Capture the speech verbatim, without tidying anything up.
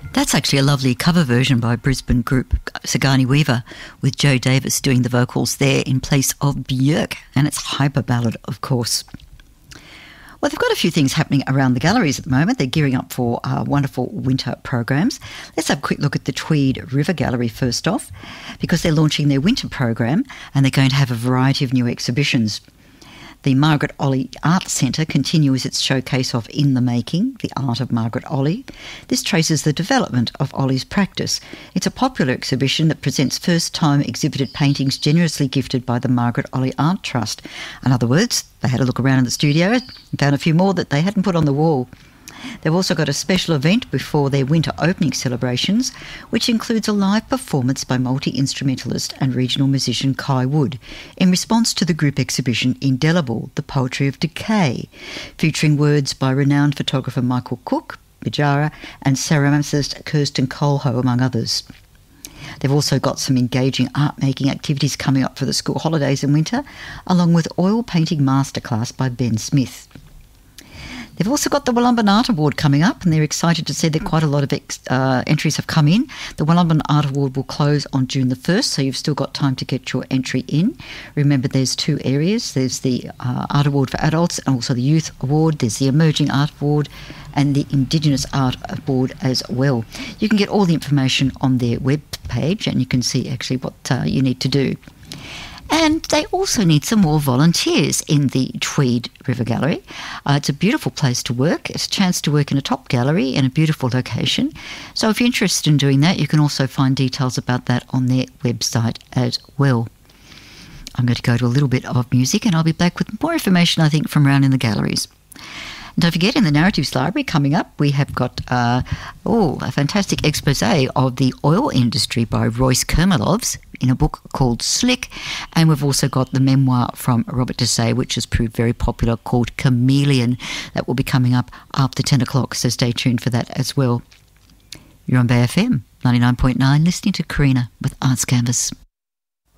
That's actually a lovely cover version by Brisbane group Sigourney Weaver, with Joe Davis doing the vocals there in place of Björk, and it's hyper ballad, of course. Well, they've got a few things happening around the galleries at the moment. They're gearing up for uh, wonderful winter programs. Let's have a quick look at the Tweed River Gallery first off, because they're launching their winter program and they're going to have a variety of new exhibitions. The Margaret Olley Art Centre continues its showcase of In the Making, the art of Margaret Olley. This traces the development of Olley's practice. It's a popular exhibition that presents first-time exhibited paintings generously gifted by the Margaret Olley Art Trust. In other words, they had a look around in the studio and found a few more that they hadn't put on the wall. They've also got a special event before their winter opening celebrations, which includes a live performance by multi-instrumentalist and regional musician Kai Wood in response to the group exhibition Indelible, The Poetry of Decay, featuring words by renowned photographer Michael Cook, Bijara, and ceramicist Kirsten Colho, among others. They've also got some engaging art-making activities coming up for the school holidays in winter, along with oil painting masterclass by Ben Smith. They've also got the Wollumban Art Award coming up, and they're excited to see that quite a lot of ex- uh, entries have come in. The Wollumban Art Award will close on June the first, so you've still got time to get your entry in. Remember, there's two areas. There's the uh, Art Award for adults and also the Youth Award. There's the Emerging Art Award and the Indigenous Art Award as well. You can get all the information on their web page, and you can see actually what uh, you need to do. And they also need some more volunteers in the Tweed River Gallery. Uh, it's a beautiful place to work. It's a chance to work in a top gallery in a beautiful location. So if you're interested in doing that, you can also find details about that on their website as well. I'm going to go to a little bit of music, and I'll be back with more information, I think, from around in the galleries. And don't forget, in the Narratives Library coming up, we have got uh, oh, a fantastic expose of the oil industry by Royce Kermelovs in a book called Slick. And we've also got the memoir from Robert Desai, which has proved very popular, called Chameleon. That will be coming up after ten o'clock, so stay tuned for that as well. You're on Bay F M ninety-nine point nine, listening to Karina with Arts Canvas.